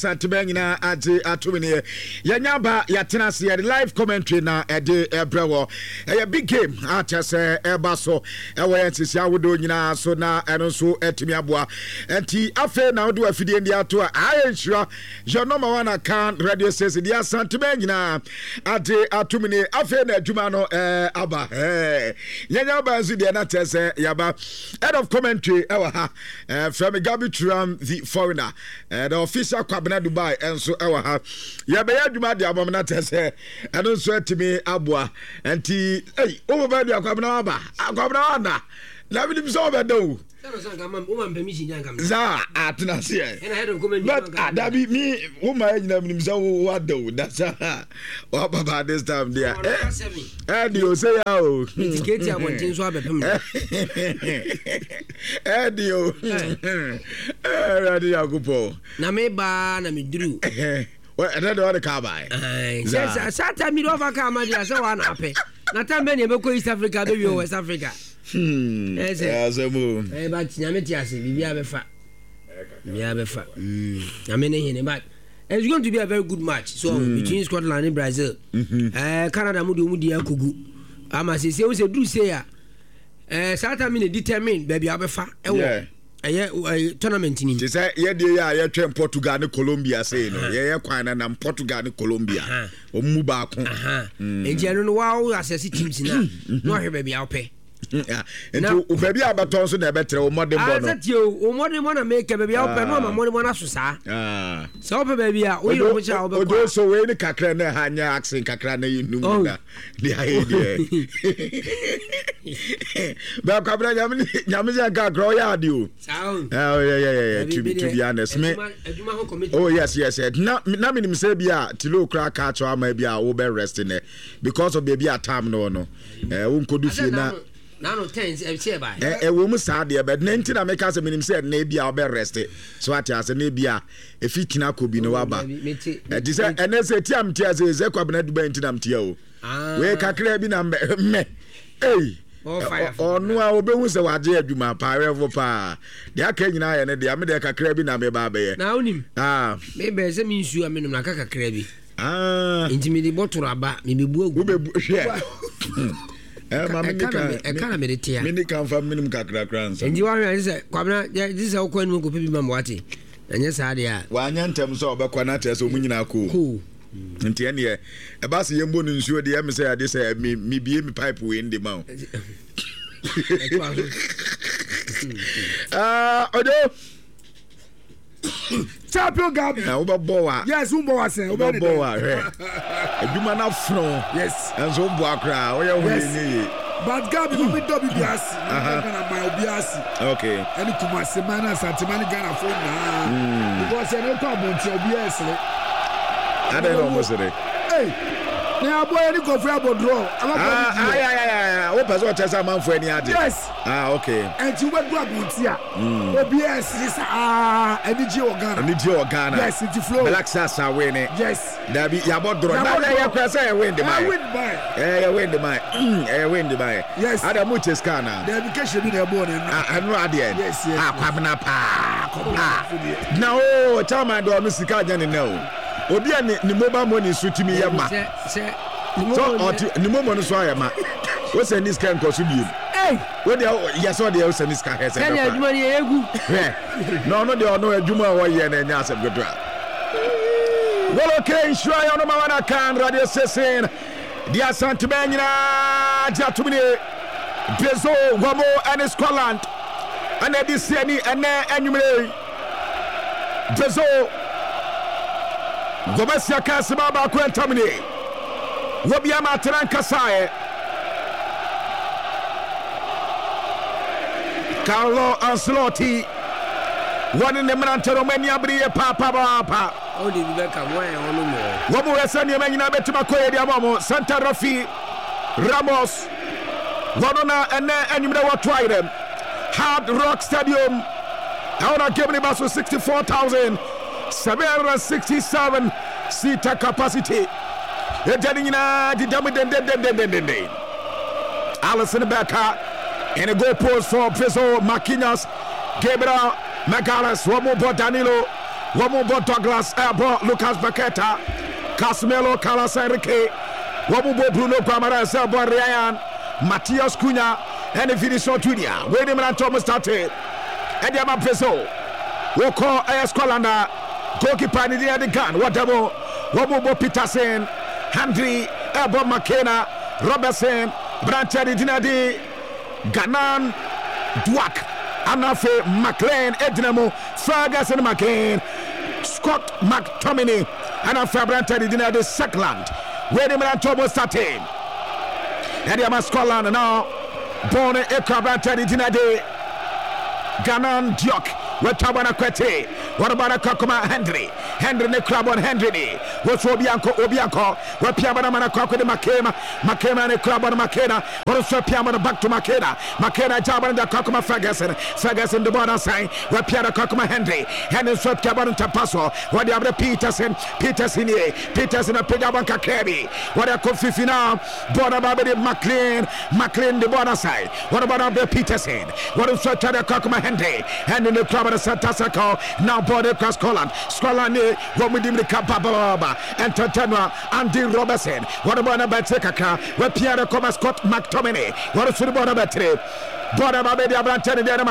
Santimena Aji Atumini Yanyaba Yatinasi live commentary na Ede Ebrewo a big game atase Ebaso Ewayensis Yawodo nyina so na eno so etimi aboa enti afe na odo afide ndia to I ensure your number one account radio says dia Santimena Aji Atumini afe na adwuma no aba Yanyaba azu dia na tese yaba head of commentary ewa ha from Gabi Turam the foreigner the official Dubai and so ewa ha ya be adwuma de abom na tese eno so etimi aboa enti o ba de akwabna aba na na bi so be do za atna se but adabi mi woman nyina mi so wa do that's o baba this time there you say ya o ticket ya wontin so abepem you ready agupo na me ba na me duru well another car buy yes sata mi do fa car ma dia say wa na ape na tambe ne be ko East Africa be West Africa yes mo but nyame ti ase bibia be fa nyame ne hene but it's going to be a very good match so between Scotland and Brazil Canada mu di akogu ama se do say ya South America determine baby abefa tournament ni say ye dey ya twem Portugal and Colombia say no ye kwan na Portugal and Colombia o mu ba ko enje no wa assess teams na no hwe baby ape ento o baby abaton so na betre o modern bono o modern bono make baby ape no ma modern bono so sa so ope baby a o yo mo cha obe kwa so we ni kakra na hanya accent kakra na yinu na di ha die ba kabra nyame ja ga grow ya di o yeah to be honest me oh yes na minim say bia tilo kra ka cho ama bia wo be resting there because of baby atam no wo nkodu fie na no tens e ba wo mu sa de be na nti na make as minim say na bia wo be rest so ati as na bia e fitina ko bi no waba e say enese ti am ti as e kwabena duba nti na mtia o we kakra bi na me no a obehu se waje adwuma pa revo pa de aka nyina ye ne de ame de kakra bi na me ba be na onim me be se mi nsu amenum na kakra bi nti me de botoro aba me bebu agu hwe kana meditia mini kan fa minimum kakra kransa ndi wa hwe se kwabna this how kwanu go pebi mam wate anya sa de a wa anya ntem so obekwa na tese omunyina ko nti ene e ba se yembo no nsuo de em se ade se mi bie mi pipe we ndi ma odo champion Gabi obobowa yes umbowa sen obobowa eduma na fro yes enzo mbo akra oye hwe but Gabi no be do biasi na my biasi okay any kuma semana santimani Ghana for na because eno ko abonti obiasi I don't know almost it na boy any go for abodro what person tell some man for any ade yes okay and you went to abonti a obiasi is energy organ yes it flow relax us away yes there be abodro na ya kwese e win the win the buy yes ada much scanner the education be the born no ade yes kwabna pa na tell my do sika jan na obi ni mobile money sutimi ye ma so ni mobile no so ayama we say this can cost you we dey yes all dey say this can he say na adwuma ni egu no dey no adwuma wo ye na nya asem godra well okay sure you no ma kan radio session dia santimena jatumini bezo wamo and Scotland and this any and anumere bezo Gobesia Kasima ba kwentamini Wobia matran kasaye Carlo Ancelotti one in the Manantero mania brie papa only Rebecca why ono mo Wobo resani menina betima koye dia momo Santa Rafi Ramos Wonona ene enyimre what try them Hard Rock Stadium Aona game ni baso 64,000 767 seater capacity. Alisson Becker in a goal post for Peso Marquinhos, Gabriel Magalhaes, one more for Danilo, Wamubo Douglas Ebo Lucas Paqueta Casemiro Carlos Enrique Wamubo Bruno Guimaraes Ebo Ryan Matheus Cunha and Vinicius Junior William and Thomas Tate Ediama Peso Woko Escolanda goalkeeper Nidia the gun Wadabo Wamubo Peterson Henry Ebo McKenna Robertson Branchard Dinadi Ganan Dwak Anafe McLean Edinamo Ferguson McCain Scott McTominay Anafe Branchard Dinadi Second William and Thomas Tate Ediama Scotland now Born Ekra Branchard Dinadi Ganan Diok Wetabana Kwete, what about a Kakuma Henry ne Crabon Henry, what's Obianco, what Piamana Cock with Makema and Crabon Makena, what is Piamana back to Makena Jaban the Kakuma Ferguson the border sign, what Piana Kakuma Henry swept Jaban Tapaso, what the other Peterson a Pigabanka Kerry, what a Kofi now, border Babby McLean the border side, what about the Peterson, what is Tada Kakuma Henry, and in the club. Santasako now border across Scotland. What we did with Kappa and Tatanwa Andy Robertson. What about a Batekaka? Where Pierre Coma Scott McTominay. What is the border battery? Border Baby Abrantan and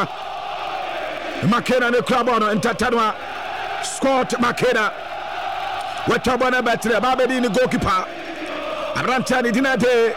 Makena and the Crabono and Tatanwa Scott Makena. What about a battery? Baby in the goalkeeper. Abrantan Dinade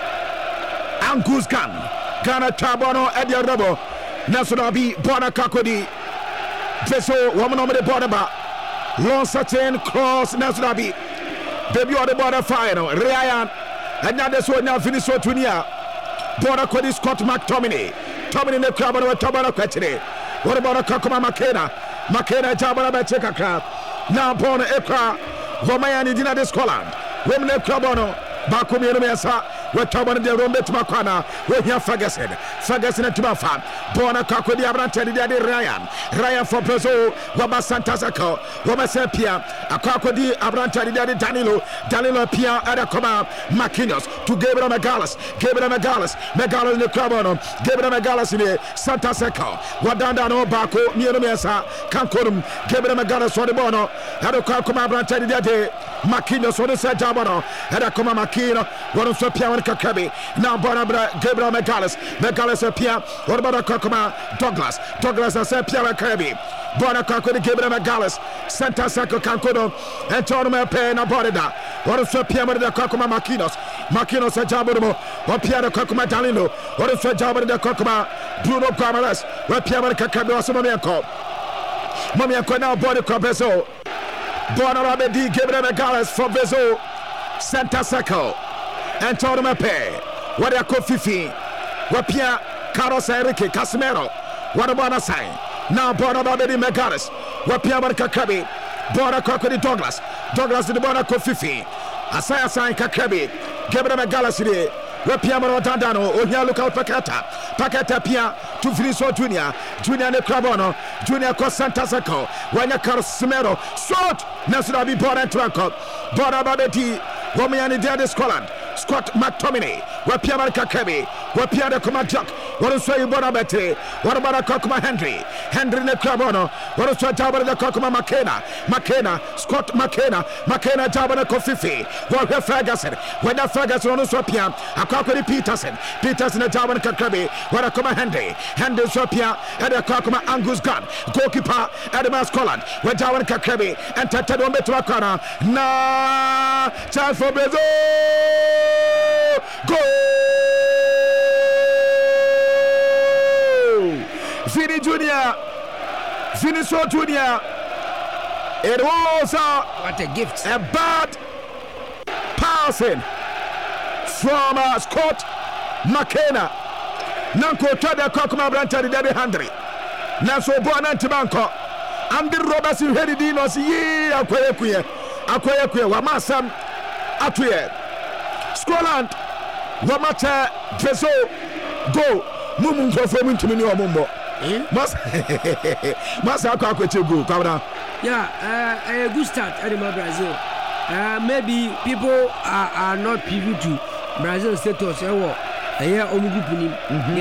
Angus Ghana Tabono at the rubber. National B, Border Kakodi, Peso, woman over the border bar, long certain cross, National B, baby on the border fire, Ryan, and now this one now finish so Tunia, Border Cody Scott McTominay, Tommy in the club or Tabana Quetty. What about a Kakuma Makena Jabana Bacheka crowd, now born Ekra, Romayani Dina de Scotland, women of Clubono, Bakumi Mesa. We're talking the room to Makana. We're here Ferguson and Tumafa. Bona Kakodi Abrantan Ryan for Brazil. Waba Santasako. Waba Sepia. A Kakodi Abrantan Danilo Pia Adakoma Makinos to Gabriel Megalis in the Crabono. Gabriel Megalis in the Santasako. Wadanda Bako Mesa Kankurum. Gabriel Megalis for the Bono. Adakoma Abrantan Makinos for the Sajabano. Adakoma Makino. One of Sepia. Kakabi now Bonabra Gabriel Megalis appear. What about a Kakuma Douglas and Pierre Kirby Bona Kakodi Gabriel Megalis Santa Sako Kankodo and Tournament Pen Abodida. What is Pierre the Kakuma Makinos and Jabomo or Pierre Kakuma Dalino. What is Jabba the Kakuma Bruno Guimaraes where Pierre Kakabi was Mamiako now Body Cabezo Bonabra D Gabriel Megalis for Bezo Santa Sako and tournament pay. What are Kofifi? What Pierre Carlos Enrique Casemiro? What about a sign? Now Bona Baby Megalis. What Pierre Kakabi? Bona Crocody Douglas to the Bona Kofifi. Asaya sign Kakabi. Gabriel Megalis today. What Pierre Dandano? Oh, here look out Paqueta Pia to Vinicius Junior and Crabono, Junior Cosantasako. When you call Casemiro, short. National be born and Twanko. Bona Baby. Womiani Daddy Scotland, Scott McTominay, where Pierre Kakabi, where Pierre de Comajac, what is Soy Bonabete, what about a Kokuma Henry in the Crabono, what is Jabba the Kokuma Makena, Scott Makena Jabba Kofifi, what Ferguson, when that Ferguson on Sopia, a Kokuri Peterson and Jabba Kakabi, what a Koma Henry Sopia, and a Kokuma Angus Gun, goalkeeper at the Scotland, where Jabba Kakabi, and Tatado Metuakana, na chance for Brazil. Go! Vinicius Junior. It was what a gift. A bad passing from Scott McKenna. Nanko Tada Kokuma Branta de Debbie Handry. Naso Bonanti Banco. Andy Robertson Hedidinos ye Akwekuye Wamasam Atuye Scotland Wamata Peso go Mumu for Mintumini or Mumbo. Masa Kakwetu go, Kavana. Yeah, a good start at Brazil. Maybe people are not privy to Brazil status. Here, Omugupuni.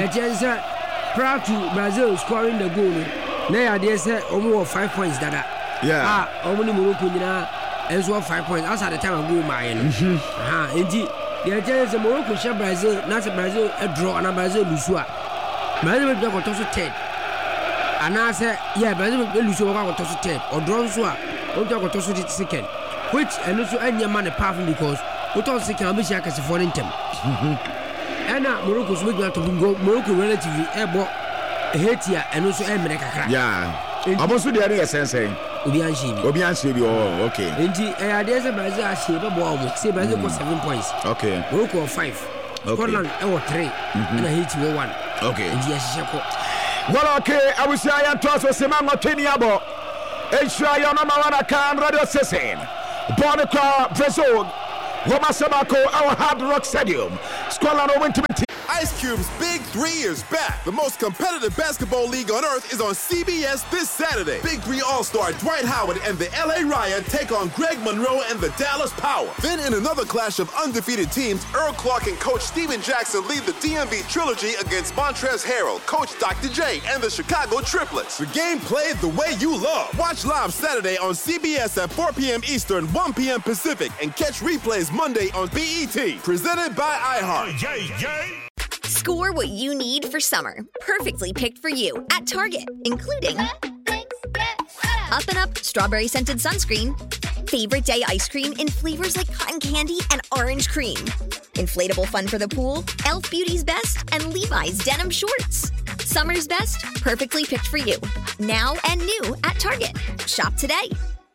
Proud to Brazil scoring the goal. Now they say almost 5 points. That Yeah. Omuni Morocco nyina enso 5 points. As at the time of go my no. Enti the chance Morocco share Brazil, na se Brazil a draw and Brazil lose a. Brazil will go to 10. And I say Brazil will lose go to 10 or draw so a go to second. Which and also any man apart from because what else can be share as for them. And Morocco's make to go Morocco relatively able Haiti and also America. Yeah. I'm also the other sense saying Obianshi. Oh, okay. Indeed, there's a Brazil shape of ball. Say Brazil got 7 points. Okay. Morocco 5. Scotland 3. And Haiti 1. Okay. Well, okay. I will say I am tossed with Simon Tiniabo. Ensure your number 1 account radio session. Bonica Brazil. Roma Sabako, our Hard Rock Stadium. Scotland went to Ice Cube's Big 3 is back. The most competitive basketball league on earth is on CBS this Saturday. Big 3 All-Star Dwight Howard and the LA Ryan take on Greg Monroe and the Dallas Power. Then in another clash of undefeated teams, Earl Clark and Coach Steven Jackson lead the DMV Trilogy against Montrezl Harrell, Coach Dr. J, and the Chicago Triplets. The game played the way you love. Watch live Saturday on CBS at 4 p.m. Eastern, 1 p.m. Pacific, and catch replays Monday on BET. Presented by iHeart. Score what you need for summer. Perfectly picked for you at Target, including Up and Up Strawberry Scented Sunscreen, Favorite Day Ice Cream in flavors like cotton candy and orange cream, Inflatable Fun for the Pool, Elf Beauty's Best, and Levi's Denim Shorts. Summer's best, perfectly picked for you. Now and new at Target. Shop today.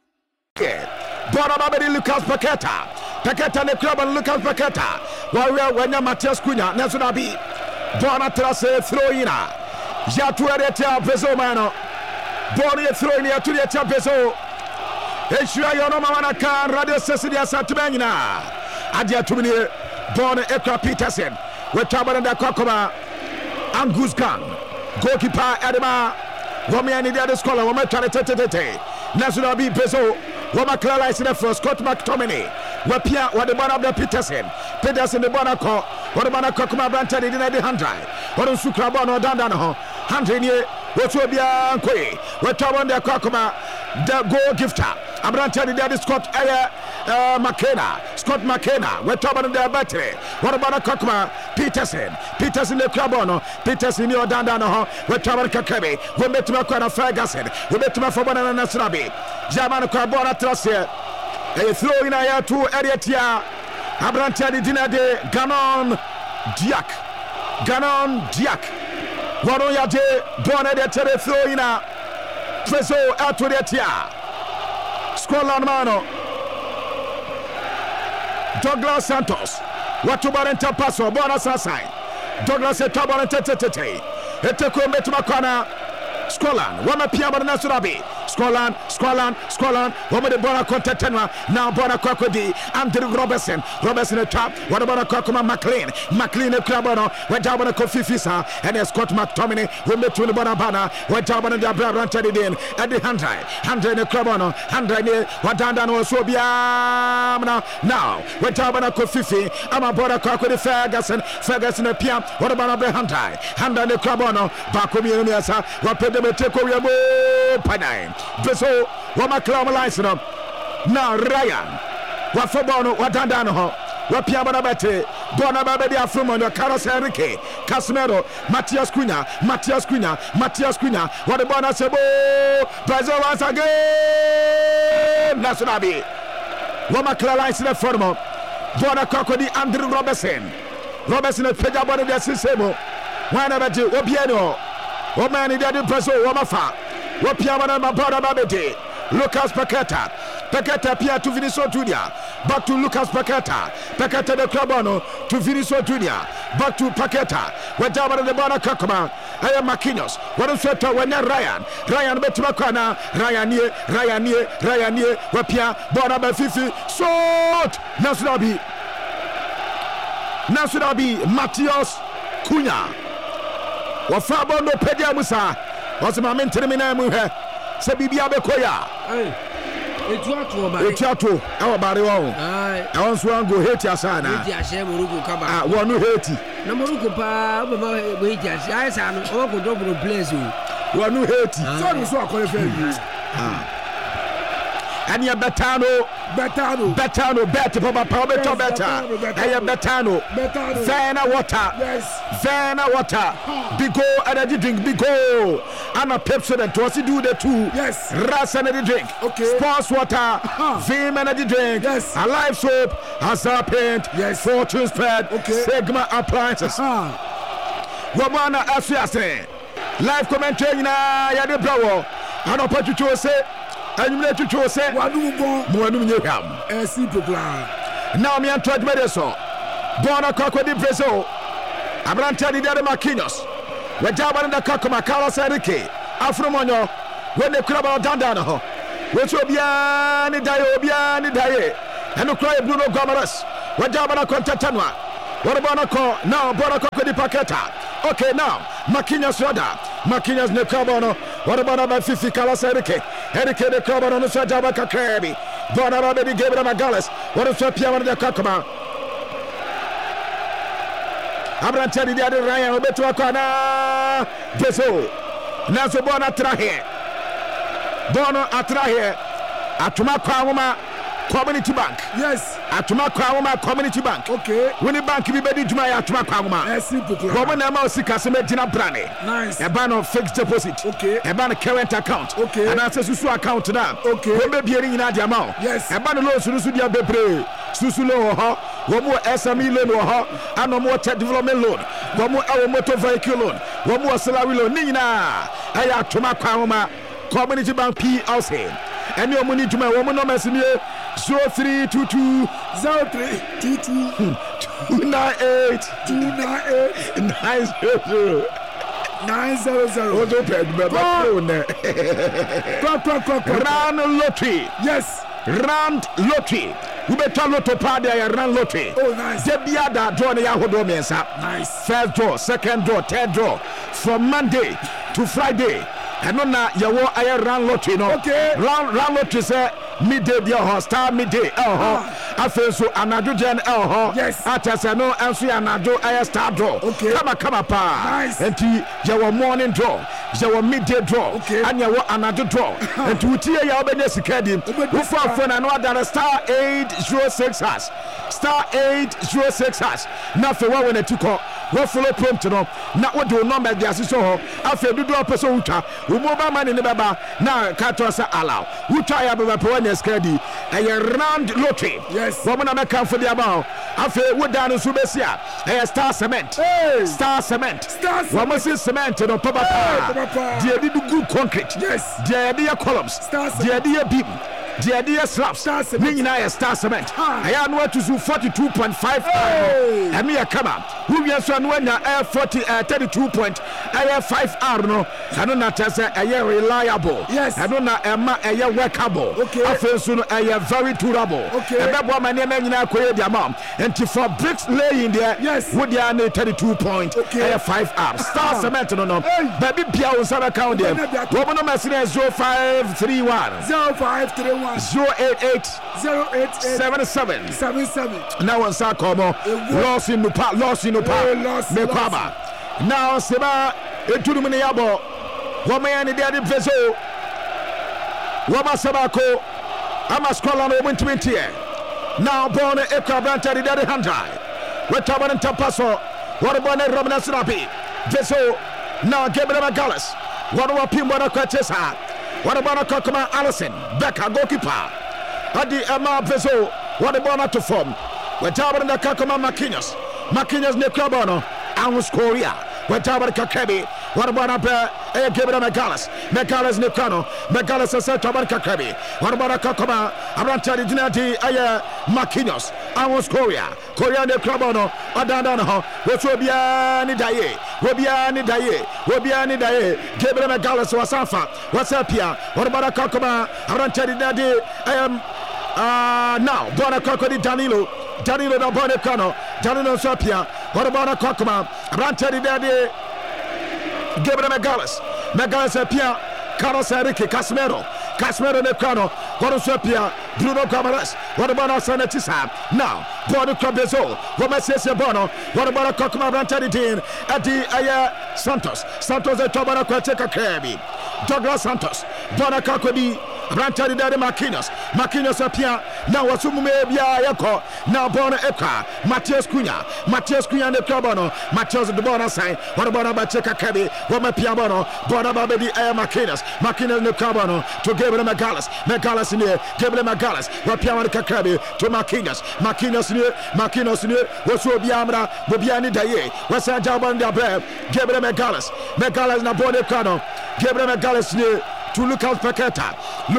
Bonababedi Lucas Paqueta. Paqueta ne club and Lucas Paqueta. Warrior when Matias Cunha, Nazunabi. Bonatrase throw in. Jatu Eretia Bezo Mano. Boni throw in to the Bezo. Ensure your number 1 account radio Cecilia Santimena. Adia Tumini. Bon Ekra Peterson. With Tabaranda Kokoma. Angus Gun. Goalkeeper Edema. Woman the other scholar. Woman Tete. Nazunabi Bezo. Wama Clara is in the first. Scott McTominay. Wapia what the man of the Peterson the Bonaco what the Bonaco come branted in the 100 what on Sukrabon or Dandano 100 year what will be unque what on the Kokoma the goal gifter I'm branted in the Scott McKenna what on the battery what about Kokoma Peterson the Crabono Peterson your Dandano what on Kakabe we met to Makwana Ferguson we met to Mafabana Nasrabi German Carbona Trassier. A throw in a to Eriatia Abrantia Dina de Ganon Diak Wanoya de Bonnet throw in a Treso Aturetia Scotland Mano Douglas Santos Watubarenta Paso Bonasasai Douglas Tabarenta Tete Eteko Metumakana Scotland, Wama Piama Nasurabi, Scotland, Wama de Bona Contentenwa, now Bona Cocody, Andrew Robertson the top, what about a Kokoma McLean a Crabono, where Jabana Kofifisa, and a Scott McTominay, who met to the Bonabana, where Jabana de Abra Teddy at the 100 a Crabono, 100 what Dandano Sobiam now, where Jabana Kofifi, Ama Bona Cocody Ferguson a Piam, what about the 100 the Crabono, Bacomi Uniasa, what take over Panay. Beso, Wama Clamalize now Ryan. What for Bono, what Dandano, what Piabana Bonabadi Afrumo, Carlos Enrique, Casimero, Matias Cunha, what a Bonasebo, Brazil once again, Nationabi. Wama Clamalize in the form Bona Cocody, Andrew Robertson, a Pejabon de Sisebo, Wanabaji, Obiano. Omani Daddy Brazil, Wamafa, Wapiamana Mabara Babede, Lucas Paqueta Pia to Vinicio Junior, back to Lucas Paqueta the Crabono to Vinicio Junior, back to Paqueta, where Jabba the Bona Kakama, I am Makinos, what a sweater when Ryan Betmakana, Ryan, Wapia, Bona Fifi, short, Nasurabi, Matias Cunha. Wafabondo Pedia Musa was my mentor in Sabibia Bekoya. It's our body. I want to go hate your son. I want to hate you. Namuruko pa wait I san o ko double place you. Want to hate you. So I call it and your Betano, bet Papa Power Better, Betano, Vana water, Vana water, Bigo energy drink, Bigo, and a Pepsi that was to do the two, Ras energy drink, Sports water, Vim energy drink, a live soap, Hazard paint, Fortune spread, Sigma appliances. Wamana Asiase, live commentary na Yade Browo, and opportunity say. And you let you say, now me and Trent Medeso, Bona Coco di Preso, Abranta di Dade Marquinhos, where Jaban and the Cacoma, Carlos Enrique, Afromonio, when the club are Dandano, which will be any day, and the cry Bruno Gomaras, where Jabana Contatanwa, what about a call now, Bona Coco di Paqueta. Okay, now, Marquinhos Roda, Marquinhos Necabono, what about about 50 Carlos Enrique, Enrique de Cabono, no Sajaba Kakebi, Bona Robert Gabriel Magalas, what is your Piano de Cacoma? Abrantani de Ryan, Roberto Acana, Deso, Nazo Bona Trahe, Bono Atrahe, Atuma Kwama. Community Bank. Yes. Atuma Kwama Community Bank. Okay. When the bank be ready to my Atuma Kwama. Simple. Woman Amasi Kaseme Dina Brane. Nice. A ban of fixed deposit. Okay. A ban of current account. Okay. And access to account now. Okay. We may be in the amount. Yes. A ban of loans to Sudia Bebre. Susulo ho. One more SME loan ho. And no more tech development loan. One more our motor vehicle loan. One more salary loan. Nina. Atuma Kwama Community Bank PLC. And your money to my woman no messenger 0322 0322 298 900 Rand Lottery. Yes. Rand Lottery. We better lotto party Rand Lottery. Oh, nice. Debiada draw the Yahodo Mensa. Nice. First draw, second draw, third draw. From Monday to Friday. And no na yawo aye Rand Lottery no. Okay. Rand Lottery say midday dia star midday afen so anadwo gen yes atase no anso anadwo aye star draw. Okay. Kama pa. Nice. Enti yawo morning draw, yawo midday draw, and yawo anadwo draw. Enti utie ya obenye sika dim. Wo for na no adare star 806 hash. Star 806 hash. Na fe wa wona tuko. Wo follow prompt no. Na wo do number dia so ho. Afen dudu apeso utwa. Mobile money ne baba na katosa allow who try ababa pone skadi a Rand Lottery. Yes, woman na come for the about afi wo dan so besia a star cement. Hey. Star cement woman say cement no papa dia di good concrete. Yes, dia dia columns, dia dia beam, dia dia slabs, ni na star cement aya no to 42.5 and me come up who we so no nya 32.5 r no and na tese aya reliable. Yes, and na emma aya workable. Okay, afensu no aya very durable. Okay, ebebo ma ne nyina koye dia mam and for bricks laying there. Yes, would ya na 32.5 r star cement no baby bia on some account there woman no message 0531 088 77 now on Sakomo lost in the me kwaba now seba etunu me yabo woman ni dey peso wama sabako ama scroll on moment 20 now born ekrabranta di dey handai wetaban tapaso what about Robin Snappy peso now Gabriel Magalas what about Pimbo Kwatesa what about Kokoma Allison Becca goalkeeper Adi Emma Peso what about to form wetaban the Kokoma Marquinhos ne Klabono and Korea wetaban Kakebi what about Gabriel Magalas Necano Magalas said Taban Kakebi what about Kokoma Abranta di Dinati Marquinhos and Korea ne Klabono Adandano which will be any day Gabriel Magalas was Alpha what's up here what about Kokoma Abranta di Dinati now Bona Danilo no Bonecano Danilo Sapia what about Kokoma Abranta di Dinati Gabriel Magalas Apia Carlos Enrique Casemiro Necano Gorosapia Bruno Gomares what about Sanatisa now Bono Clubezo Gomes Bono what about Kokoma Abranta di Din Adi Aya Santos Tobana Kwateka Kebi Douglas Santos Bona Kakodi Brantari de Marquinhos apia now wasumume bia yako now bona eka Matheus Cunha de Cabono Matheus de Bona sign what about Cheka Kabi what my Piabono Bona baby Marquinhos de Cabono to Gabriel Magalhaes in here Gabriel Magalhaes what Piamano Kakabi to Marquinhos near was so Biamra Bobiani Daye was a job on the bear Gabriel Magalhaes na Bona Cano Gabriel Magalhaes near to Lucas Paqueta,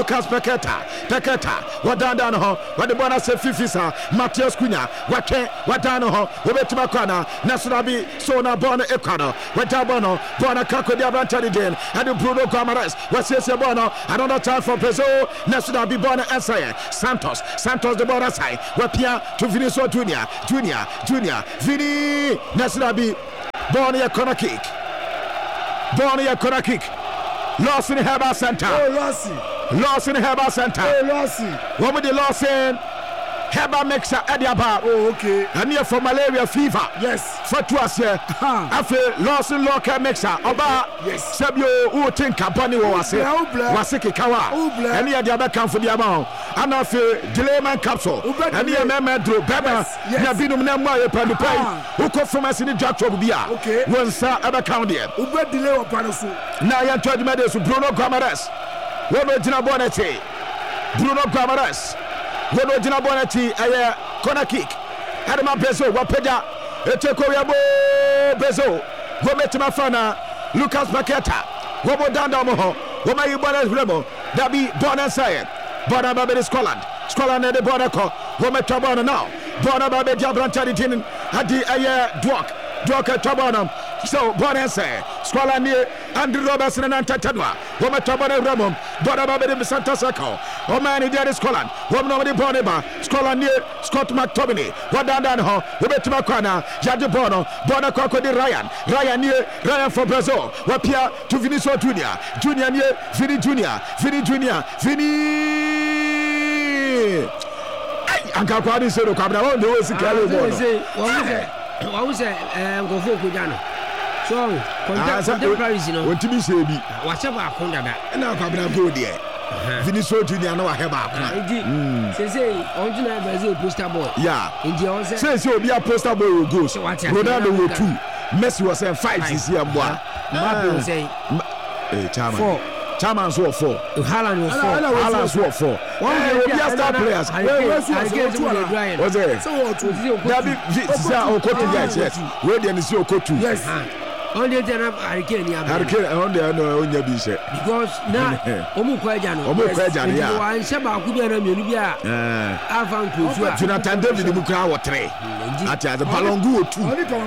what down ho, what the bonus of Fifisa, Matheus Cunha, what down ho, Roberto Nasrabi, Sona Bona Ecuador, what Dabono, Bona Caco de Avantadin, and the Bruno Guamares, what says Bono, another time for Brazil, Nasrabi Bona Essay, Santos the Bona side, what Pia to Vinicius Junior, Vini, Nasrabi, Bona corner kick. Lost in Herbal Center. Lost in Herbal Center. What would the loss in Herbal Mixer Ediaba? Oh, okay. And here for malaria fever. Yes. For two us here. After lost in local mixer. Oba. Yes. Sabio who think company was here. Wasiki Kawa. And here the other come for the amount. And after Delayman capsule. And here Memedro Beba. Yes. Binum Namwa Pandupai. Who come from us in the drug trouble beer. Okay. One sir ever count here. Ube delay or panasu. Now you told me this Bruno Guamares. What about Gina Bonetti? Bruno Guamares. What about Gina Bonetti? A corner kick. Adama Bezo, Wapeja, Etekoyabo Bezo, Gometimafana, Lucas Paqueta, Wobo Dandamoho, Woma Yubanas Remo, Dabi Bonasaye, Bona Baby Scotland and the Bonaco, Wometabona now, Bona Baby Jabrantadin, Adi Aye Dwaka Tabonum. So, Bonense, Scotland near Andrew Robertson and Antatadwa, Woma Tabona Ramon, Bona Baby Santa Saco, Omani Daddy Scotland, Womnobody Boneba, Scotland near Scott McTominay, Wadandanho, Robertimakana, Jadibono, Bona Coco de Ryan near Ryan for Brazil, Wapia to Vinicius Junior near Vini Junior. Uncle Kwadi said, "Oh, come on, do it." What was it? Go for Kujano. So, contemporaries, you know, what to be said, whatever I found that. And now come and go there. Vinicius Junior, no, I have a say, original Brazil poster boy. Yeah, India says you'll be a poster boy who goes. Ronaldo will too. Messi was saying 5 this year, boy. Mbappe will say, Chairman. Chairman's war 4. Haaland's war 4. One of the star players. What's it? So, yes. Where did you see Okotu? Yes. Only the Hurricane. Because now, Omukwajano, yeah. And Shaba could be a Namibia. Alpha Jonathan David Muka or 3. At the Balongu too.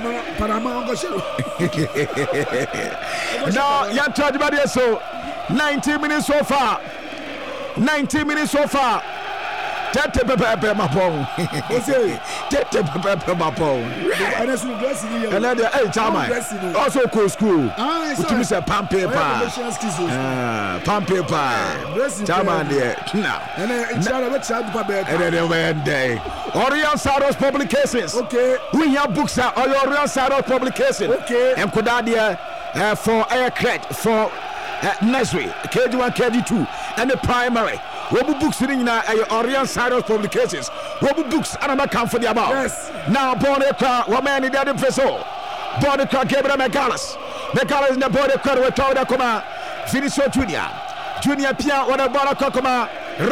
Now, young Chadibadi, so 90 minutes so far. 90 minutes so far. Tete pepe mapong. Tete pepe mapong. And then hey Chama. Also cool school. Which means a pump paper. Pump paper. Chama there. Now. And then when day. Orion Saros publications. Okay. We have books are Orion Saros publications. Okay. And Kodadia for air credit for nursery KG1 KG2 and the primary. What books in Orion Saros publications? What books and I'm come for the about? Yes. Now Bonica, what man in the other vessel? Bonica Gabriel Magalhaes in the body crowd with Toda Coma, Vinicius Junior Pia, what a Bonica Coma,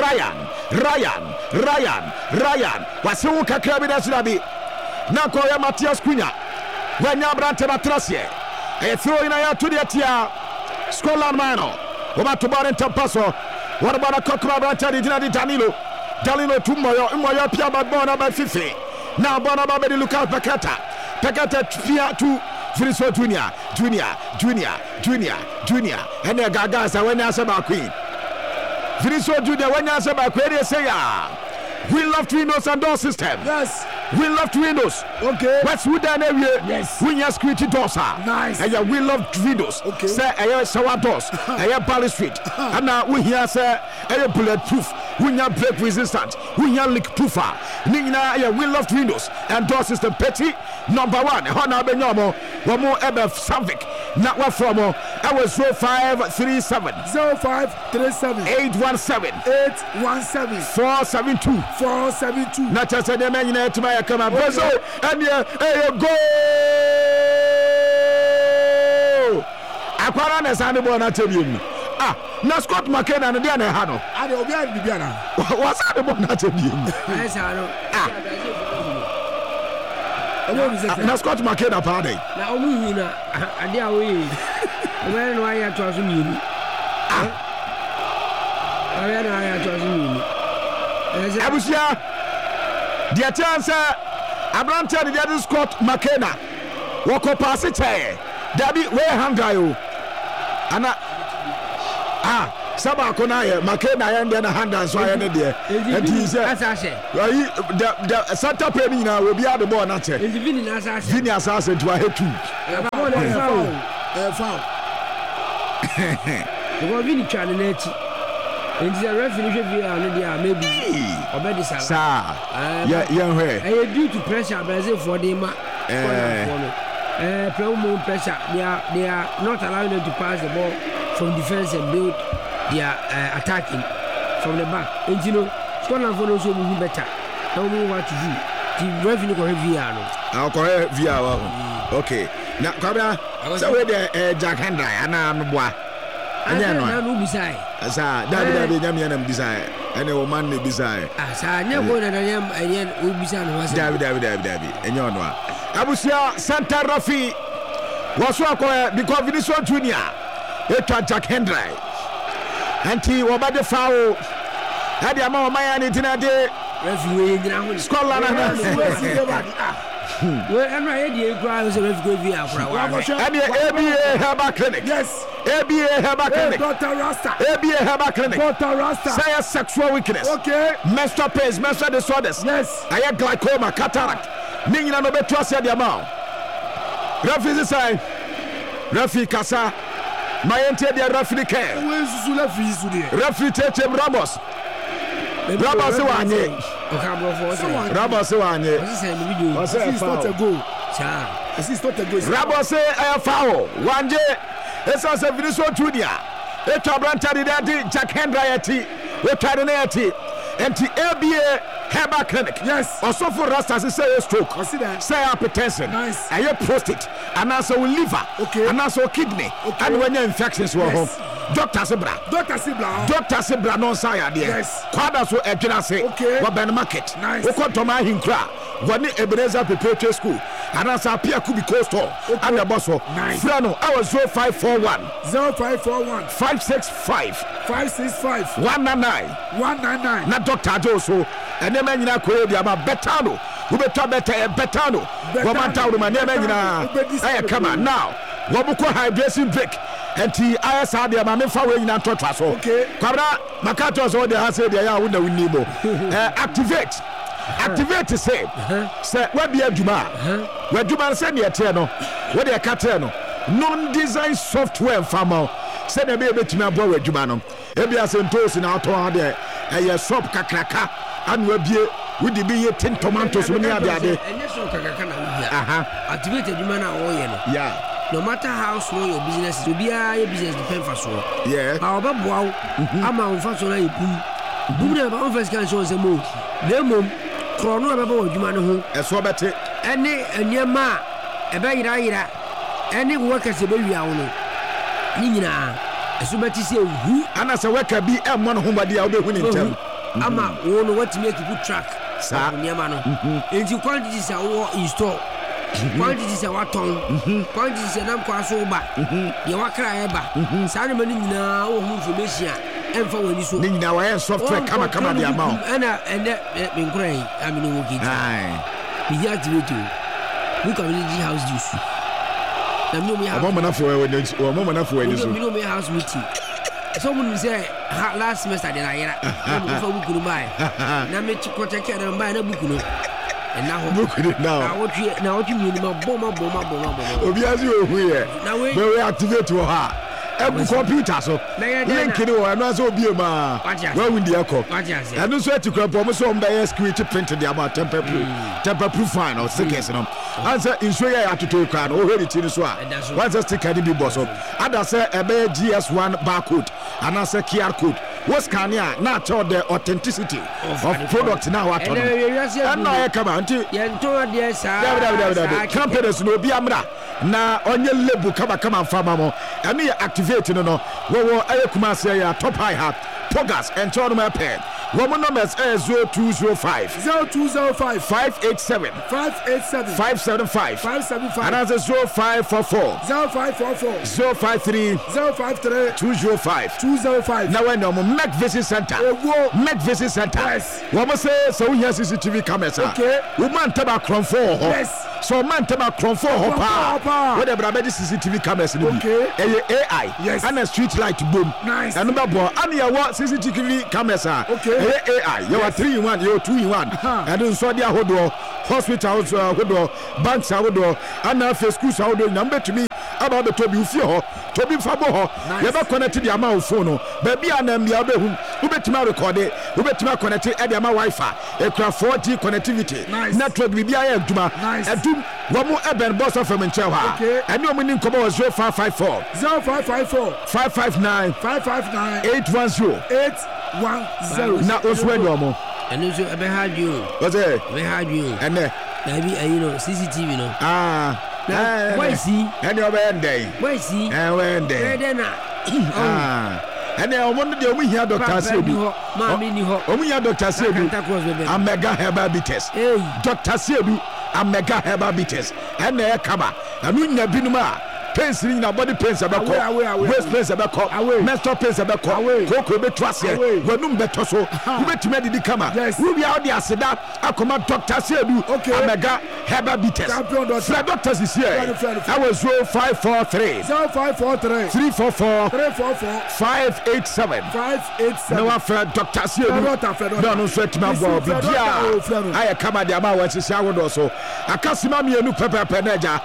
Ryan. What's who can club in Asrabi? Now call you Matheus Cunha. When you brante Matrasie, a throw in a to the Tia, Scotland Mano, about to bar and Tampaso. What about a cockroach brantadi Danilo Tumoyo, Umoya Pia Bona by Fifi. Now Bona Baby Lucas Paqueta Pia to Vinicius Junior, and the Gagas when you ask about Queen. Vinicius Junior, when you ask about Queen, they say, we love windows and door system. Yes. We love windows. Okay. Westwood and area. Yes. We have security doors. Nice. And we love windows. Okay. Say, I have shower doors. I have Bally Street. And now we have say, I have bulletproof. We have break resistant. We have leak proofer. We love windows and door system. Petty number 1. Honor Benyomo. One more ever Savik. Not one from That was 0537 0537 817 472. Not just a man to my come up. And go. Aquaran is on the born at him. Na Scott McKenna and Diana Hano. I don't be Bibiana. What's the born at him? Yes, I know. Na Scott McKenna party. Now, Muna, and they are we. When I had to me. I was here. The chance, Abraham tell the other Scott McKenna. Walk up past it. Daddy, where hang you? Anna. Sabakona, McKenna, and then a hand and so I ended there. And he said, the Santa Penina will be out the born at it. Vinny assassin to a head too. The one Vinny Chanelletti. And the referee maybe already sir. Young way. I due to pressure Brazil for the promo pressure. They are not allowing them to pass the ball from defense and build their attacking from the back. And you know, Scotland for also moving better. Now we what to do. The referee correct VR. I'll correct VR. Okay. Now, Cobra, so with the Jack Hendry, and I'm boy. And then no beside. As I David desire, and a woman desire. As I never and I am and beside David, and your one. I was here, Santa Rafi was because Vinicius Junior. It was Jack Hendry. And he was by the foul. Had the amount of my antenna referee Scotland. Well, I'm not here. Crowds of refugee for a while. And the ABA Herbal Clinic. Yes. ABA Herbal Clinic. Dr. Rasta. ABA Herbal Clinic. Dr. Rasta. Say sexual weakness. Okay. Menstrual pains, menstrual disorders. Yes. I have glaucoma, cataract. Ningina no better say the amount. Referee say. Referee Kasa. My entire referee care. Referee take him Ramos. Ramos wanye. Ramos wanye. This is not a goal. This is not a goal. Ramos say a foul. Wanje. It's also Vinicius Junior. It's a brand daddy Jack Hendry. We tried an AT. And the ABA Herbal Clinic. Yes. Also for Rastas say a stroke. I see that. Say hypertension. Nice. And your prostate. And also liver. Okay. And also kidney. Okay. And when your infections were home. Dr. Sibra non say there. Yes. Kwada so ejina say. Okay. Wa ben market. Nice. Wo kontoma hinkra. Wani Ebenezer Preparatory School. And as appear could be coastal. And the boss. Nice. Frano, I was 0541 565 199. Na Dr. Joso. And the man in a query about Betano. Who better Betano. Wamanta Rumania. Hey, come on now. Wabuko hydration break. And the ISR, the Mamma Faway in Antotas. Okay. Kabra, Makatos, all the house, they are with the Winnibo. Activate. Activate the same. Say, what be a Juma? Where Juma send me a Teno? What they are Cateno? Non-design software farmer. Send a baby to my boy with Jumano. Ebia Sentos in our town there. A soap kakraka. And we'll be with the be 10 tomatoes when you are there. Activated Jumana or yeah. No matter how small your business is, your business depends for sure. Yeah. However, wow, I'm on first one. Boom, I'm first can show some more. The mom, Chrono about Jumano, a swabate, any and your ma, a baggy, any workers a baby. Nina, a subati who, and as a worker be M1 whom I did winning them. I'm not one what to make a good track, sir. And you quantities are all in store. Quantities are what tongue, quantities and I'm quite so bad. You are crying back. Simon now, information, and for when you saw now, I have software come the amount. And that been crying. I mean, working. We have to do. Look at the house juice. A moment of house meeting. Someone say last semester, then I had a buy. Now, make you protect and buy a book. And now, what you mean about bomber. Obiazi here. Now we activate to her. Every computer so link it or another be ma. Where will the echo? And no sweat to crop almost on by security printed the about temper proof fine or sickness. Answer in show you to take card already to the swap. What's a sticker be boss of? Other say a GS1 barcode and answer QR code. What's Kanya not all the authenticity of product now at all? And now I come out to companies no be amra. Na on your label come and farm and me activating no. I come say top high hat. Pogas and Tournament Pen. Woman numbers 0205 0205 587 575 and as 0544 053 205 now I know Mac Visit Center. Mac Visit Center. Yes. Woman say so we have CCTV cameras. Okay. Woman taba kron for. Yes. So man taba kron for hopa. Where the brabedi CCTV cameras no be. AI. Yes. And a street light boom. Nice. And number boy and you what CCTV cameras are. Okay. AI. You are 3 in 1, you are 2 in 1. And then so dia hodo hospitals hodo banks hodo and now for schools hodo number to me about the Toby Ufio Toby Fabo. You ever connected the amount of phone. Baby and them the other who bet me record it. Who bet me connected at the amount Wi-Fi. A 4G connectivity. Nice. Network BBI Duma. Nice. And do one more Eben boss of from Menchawa. Okay. And no meaning come over 0554 559 810. Now what's when you more? And also I had you. What's it? I had you. And maybe you know CCTV no. Why see? And your day. Why see? And when day. And then I wanted the only here Dr. Sedu. Only here Dr. Sedu. I'm mega herbal bitters. Dr. Sedu, I'm mega herbal bitters. And there Kaba. And we never been more. Pains in our body pains about waist pains about menstrual pains about cocoa be trust here. When no better so, who bet me the camera. We be out there said that I command Dr. Sedu. Okay, mega herbal bitters. Fred doctors is here. I was 0543 344 587. No after Dr. Sedu. No sweat my boy. I come at the amount when she showered also. I can't see mommy a new pepper peneja.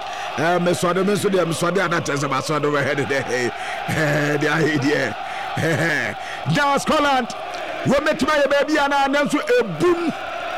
That is about so over head the idea. Now Scotland, we met my baby and I announced a boom.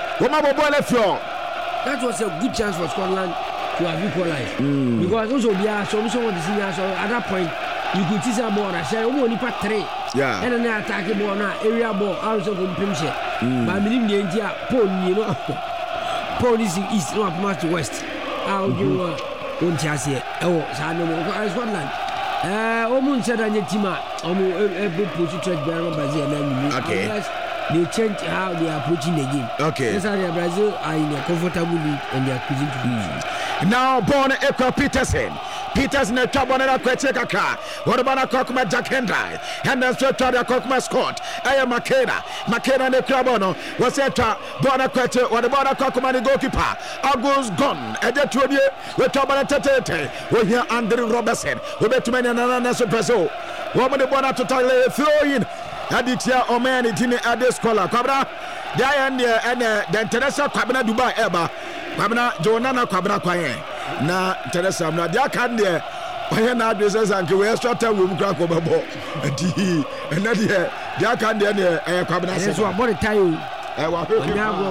That was a good chance for Scotland to have equalized. Because also we are some of the seniors at that point you could see some more. I said only part 3. Yeah. And then attack ball now area ball also from Primshire. But meaning the India Paul, you know, Paul is east, north, to west. How do you Untiasie, Scotland. Almost said on your team, almost put you Brazil. Okay. They change how they are approaching the game. Okay. That's how Brazil are in a comfortable league and they are choosing to be. Now, born Echo Peterson. Peterson a trouble on a Quetzeka car. What about a cockma Jack Hendry? And then straight to the cockma Scott. I am Makeda and the Crabono was a Bona Quete or the Bona Cockman goalkeeper. August gone. And the 2 year with Tabana Tete. We hear Andrew Robertson. We bet many another Brazil. Woman the Bona to throw in. Aditya Oman it in a day scholar. Cabra. And the Teresa Cabana Dubai Eba. Cabana Jonana Cabra Quaye. Na Teresa na dia kan de oye na addresses and we short term we crack over ball and na dia kan de e kwabena se so about the time wa go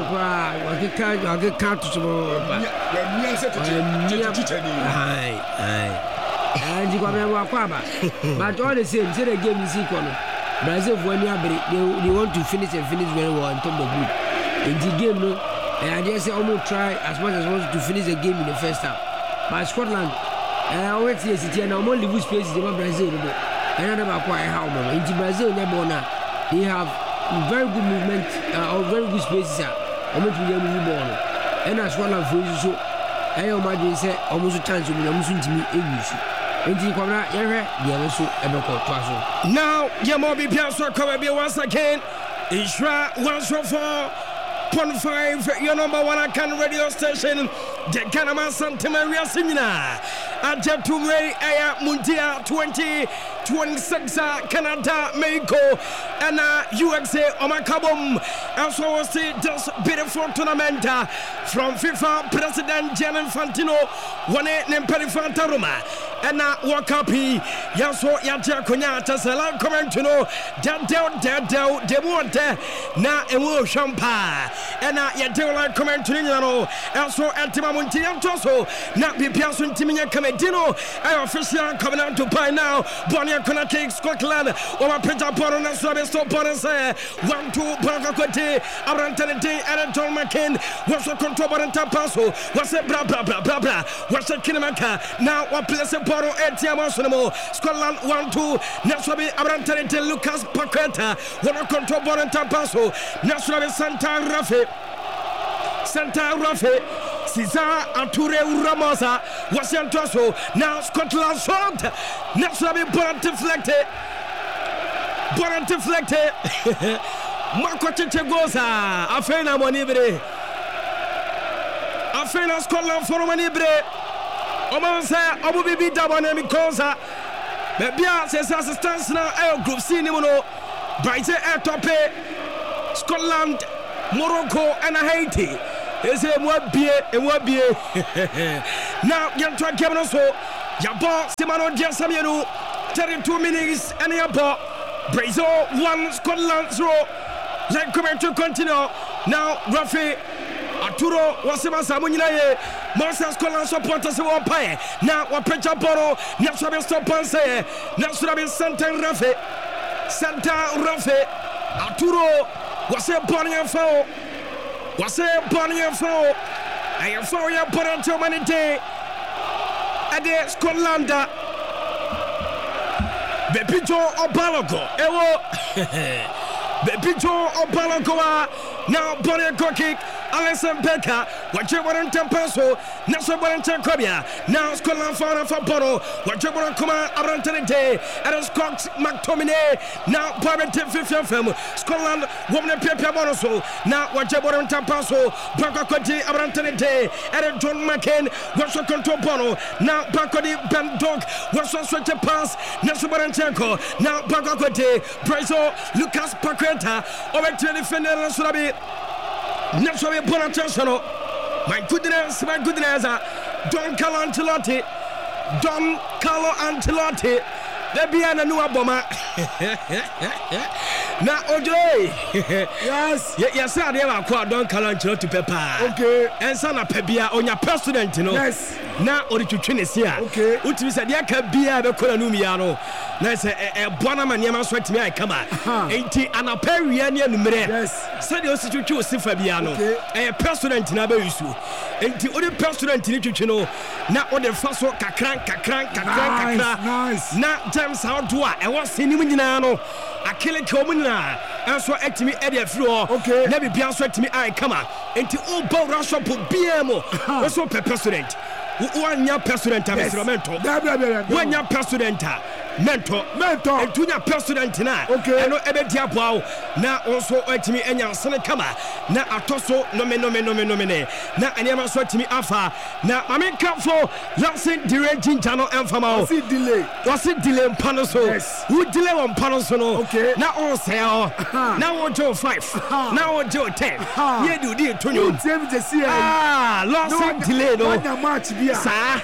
count to and you but all the same say the game is equal. Brazil they want to finish very well on top of the group in the game no. And I just say almost try as much as possible to finish the game in the first half. But Scotland, I always say City and I'm only lose spaces in Brazil. I don't know quite how in Brazil they have very good movement or very good spaces. Almost to the ball. And as Scotland for you so I imagine say almost a chance to be almost to me English. Now, Yamobi Piazza come once again. Ishra 104.5, your number 1 Akan radio station. The Kanama Santa Maria Seminar. Ajatumwe Aya Mundia 2026 Canada Mexico and USA Omakabum. Also was this beautiful tournament from FIFA President Gianni Infantino. One Nemperi Fantaruma. Ena wakapi yaso yatia konya tasela comment no dadel demonte na ewo shampa ena yadel like comment no also entima monti antoso na bibia so ntiminya kamedino official coming to buy now Bonia Kona Cake Scotland over Peter Poro na so be so Poro say 1-2 Branca Cote Abrantante and John McCain was a control Baranta Paso was a bra was a Kinamaka now what place Poro Etiamosomo Scotland 1-2 Nasobi Abrantante Lucas Paqueta one a control Baranta Paso Nasobi Santa Rafe Cesar Arture Ramosa was Antoso now Scotland shot Nasobi Boran deflected Marco Chichegosa Afena Monibre Afena Scotland for Monibre Omansa Abu Bibi Dabanemi Cosa Bebia says assistance now Group C Nimono Brighton Air Tope Scotland Morocco and Haiti is a what beer and what beer now you're trying to so Yabo Simano Diasamiano 32 minutes and Yabo Brazil 1 Scotland 0 like coming to continue now Rafi Arturo Wasima Samuninaye Monster Scotland supporters who pay now what Pecha Boro National Stop Panse National Santa Rafi Arturo was a Bonnie foul I am for your Bonanto Manite at the Scotland Bepito Obalogo Ewo Bepito Obalogo now Bonnie Cocky Alison Becker whichever in Tempaso National Tencobia now Scotland for Bono whichever come Abrantante and Scott McTominay now Parliament 50 film Scotland woman Pepe Bonoso now whichever in Tempaso Branca Cote Abrantante and John McCain was a control Bono now Bacodi Ben Dog was a switch pass National Barantenko now Branca Cote Brazil Lucas Paqueta over to the defender Sulabi Naturally, Bonatosano. My goodness, Don Carlo Ancelotti. There be a new bomber. Now, Ojoy. Yes, I never quite Don Carlo Ancelotti Peppa. Okay. And Sana Pebia on your president, you know. Yes. Now, or to Tunisia. Okay. Which is a Yakabia, the Colonumiano. That's a Bonama Yama sweat me, I come out. 80 and a Perian number. Yes. Said you to choose Fabiano. A president in Abesu. And the other president in Chuchino. Now, on the first one, Kakran. Nice. Now, James, how do I was in Minano. I kill a commoner. And so, at me, Eddie Floor. Okay. Never be answered to me, I come out. And to all Bow Rush up BMO. Also, president. One year president, Mentor. One year president. Mentor, and to your president now. Okay, I know Ebetia Bow now also at me and your son come now. I tosso no me. Now, I never saw to me Alpha. Now, I mean, come for Lansing directing channel and from our delay. Was it delay on Panoso? Yes, who delay on Panoso? Okay, now all say, now on Joe 5, now on Joe 10. Yeah, do dear to you. Lansing delay, no match, sir.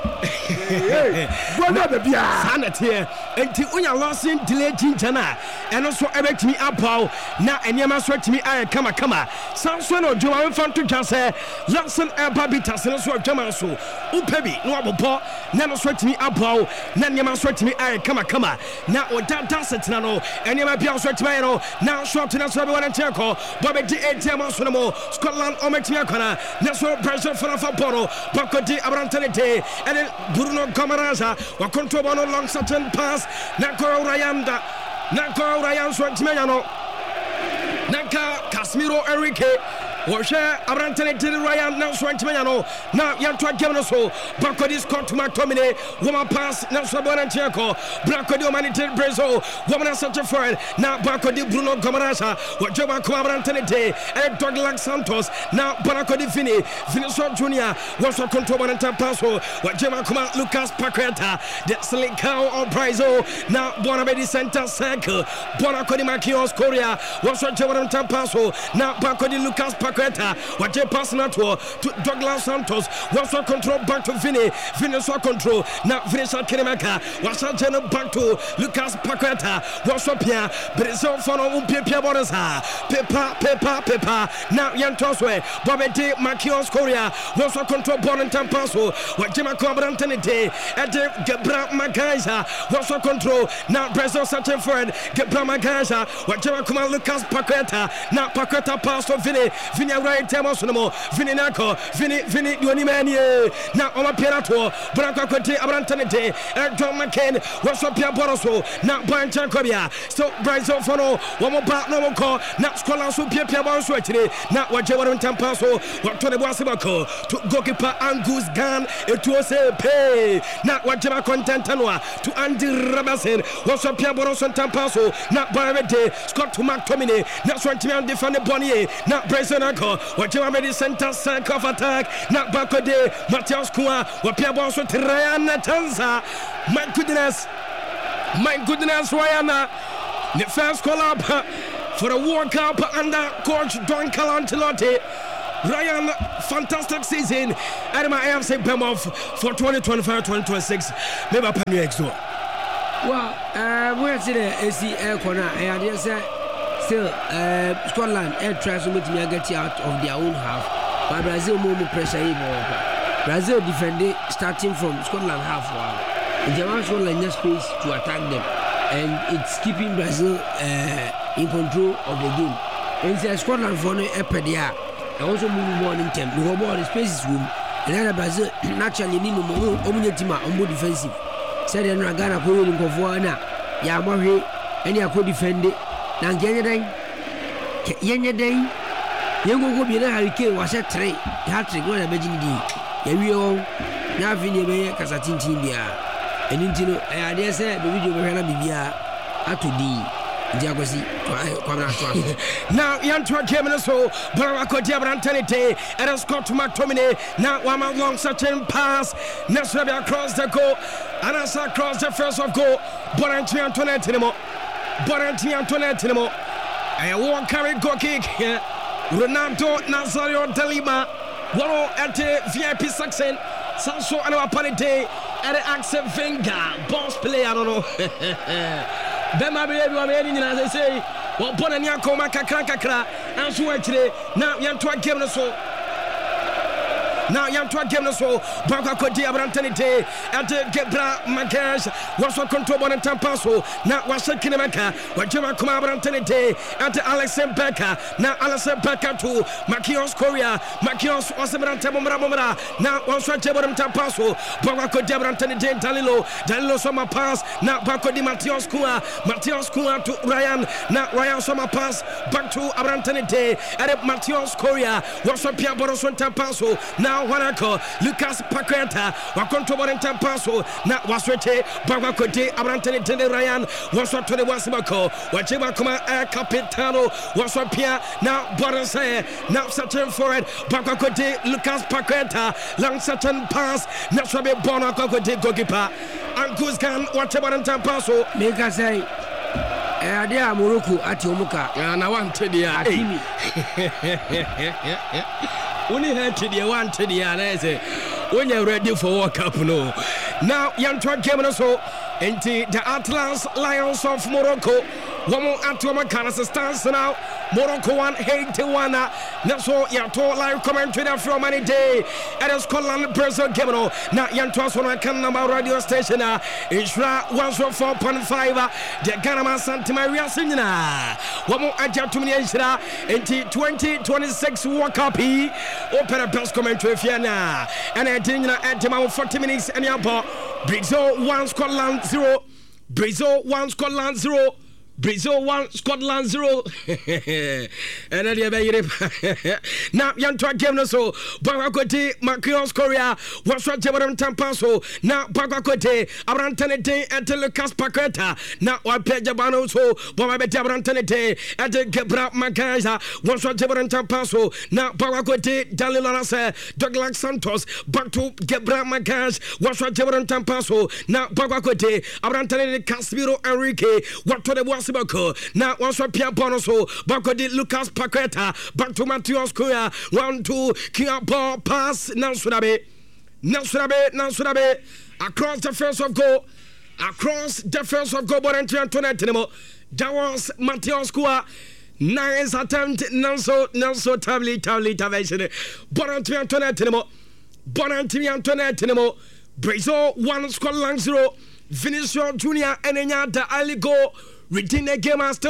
Sanity until when you're lost in delay Jinjana and also erect me up now and you must write me I come Samson or Joan Fan to just say Lanson Babitas and also Jamaso Upebi no pop never sweat me up nan you must write me I come now or that does it now and you might be also tomorrow now short to us everyone and Turco Bobby D. Tiamosono Scotland or Mexiacana National President for Poro Bacoti Abrantante and then Bruno Camaraza were control on a long certain pass. Nako Ryan Swatmano Naka Casimiro Enrique Washer Abrantane Ryan now Swatmano now Yantua Gemnoso Bacodi Scott McTominay woman pass now Sabon and Tiaco Bracodi Manity Brazil woman such a friend now Bacodi Bruno Camaraza what Joma Abrantane and Douglas Santos now Baracodi Finisher Junior was a control and Tampaso what Jema Kuma Lucas Paqueta the Slick Cow or Brazil now Bonabedi Center Circle Bonacodi Makios Korea was a Jema Tampaso now Bacodi Lucas Paqueta Paqueta, what a pass now to Douglas Santos, what's our control back to Vinny so control, now Vinicius Kinemeka, what's our general back to Lucas Paqueta, what's up here, but it's all for Pia Bonasa, Pepa, now Yantoswe, Bobete, Makios Korea, what's our control Bon and Tampaso, what Jima Cobrantante, and Gebra Magaza, what's our control, now Brazil searching for it, Gebra Magaza, what Jima Kuma Lucas Paqueta, now Paqueta pass to Vinny right Temosono, Vinny Nako, Vinny Unimania, now Oma Pirato, Branco Cote, Abrantanete, and John McCain, what's up Pia Boroso, now Brian Chancobia, so Brazil Fono, one more part, no more call, now Scholar Supia Bonso today, now what Jawar Tampaso, what to the Wasibako, to goalkeeper Angus Gun, it was a pay, not what Jama Content to Andy Rabasin, what's up Pia Boros and Tampaso, not Barrete, Scott to Mark Tomine, not one to defend the Bonnier, not Brazil Anko, what Jama made center circle of attack, not Bako de Matthias Kua, what Pia Bonso Triana Tanza, my goodness, Rihanna, the first call up for the World Cup under coach Don Calantelotti. Ryan, fantastic season at my AFC Bemoff for 2025-2026. Maybe up on your extra. Well, we're today is the air corner. And yes, still, Scotland air tries to make me get out of their own half. But Brazil more pressure. Brazil defended starting from Scotland half. In German Scotland just space to attack them, and it's keeping Brazil in control of the game. And Scotland for no epedia. I also move more in time. The ball is space room, and then Brazil naturally need no more team on board defensive. Said in Ragana Koyo in Kofuana, Yamahe, and you could defend it. Now Yenya Day, Yango be a hurricane was a tray, hat-trick, one imagine D. Yavio, Navini, Casatin Timbia, and Intino, I dare say the video will be at to D. Now, Yantua came in so Barako Diabrantanite, and Scott McTominay. Now, one long such a pass. Nasrabi across the goal, and as across the first of goal. Boranti Antoinette anymore. I won't carry goal kick here. Ronaldo Nazario Delima. Waro at the VIP section. Sanso and Apanite at the Axel Venga. Boss play, I don't know. Bema baby wa meni nyina say say wo bona nya koma kakra anso wa kire na yanto game no so Baka Kodi Abrantanite at Gebra Magash was a control on Tampaso, now was a Kinemaka, what Jama Kuma Abrantanite at Alexen Becker, now Alexen Becker to Makios Korea, Makios was a Brantamara, now was a Jabram Tampaso, Baka Kodi Abrantanite, Dalilo Summer pass, now Bako Di Matthias Kua to Ryan, now Ryan Summer pass back to Abrantanite at Matthias Korea, was a Pia Boroson Tampaso, now Wanako, Lucas Paqueta, Wakonto Borenta Paso, not Waswete, Bagakote, Abrantanite Ryan, was what to the Wasimako, Wachima Kuma Capitano, was what Pia, now Borose, now Saturn for it, Bagakote, Lucas Paqueta, Lang Saturn pass, Nasabe Bonakote Gogipa, and Guzgan, whatever in Tampaso, make us say. Adia Morocco at Yomuka, and I wanted the Atimi. Only had to the one to the other. When you're ready for World Cup, no. Now, young truck came also into the Atlas Lions of Morocco. One more Atoma Canas stands now. Morocco 181. That's all you're told live commentary from any day. At Scotland, Brazil, Gemino. Now, young Twas on a Canama radio station. Ishra 104.5. The Ganama Santa Maria Sina. One more adjunct to me into 2026 World Cup. Open a press commentary if you're now. And I didn't at 40 minutes and you're Brazil 1 Scotland 0. Brazil 1 Scotland 0. Brazil 1 Scotland 0. And then now Yantua game so Bagakote Makios Korea was what Jabram Tampaso now Bagakote Abrantanete at Lucas Paqueta now Wapejabano so Bobabet Abrantanete at Gebra Magaza was what Jabram Tampaso now Bagakote Dalilana Douglas Santos back to Gebra Magaz was what Jabram Tampaso now Bagakote Abrantanete Casimiro Enrique what to the was Siboko. Now once we Pia Bonoso, Bako di Lucas Paqueta, back to Matthias Koya, 1-2, Kia ball pass, Nansurabe, across the first of goal, Boranti Antoinette Tenemo. That was Matthias Koya. Nice attempt, Nanso Tabli Tavation, Boranti Antoinette Tenemo. Brazil 1, Scotland 0. Vinicius Junior and Enyata Ali go retain the game as